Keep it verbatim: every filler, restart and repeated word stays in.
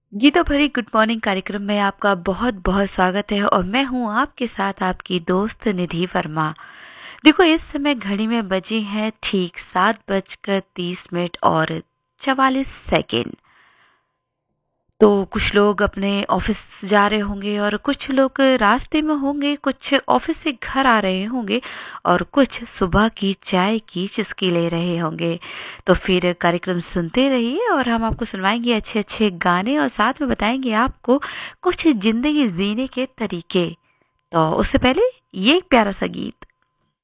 गीतों भरी good morning कार्यक्रम में आपका बहुत बहुत स्वागत है और मैं हूं आपके साथ आपकी दोस्त निधि वर्मा। देखो, इस समय घड़ी में बजे हैं ठीक सात बजकर तीस मिनट और चवालीस सेकेंड। तो कुछ लोग अपने ऑफिस जा रहे होंगे और कुछ लोग रास्ते में होंगे, कुछ ऑफिस से घर आ रहे होंगे और कुछ सुबह की चाय की चुस्की ले रहे होंगे। तो फिर कार्यक्रम सुनते रहिए और हम आपको सुनवाएंगे अच्छे अच्छे गाने और साथ में बताएंगे आपको कुछ जिंदगी जीने के तरीके। तो उससे पहले ये एक प्यारा सा गीत।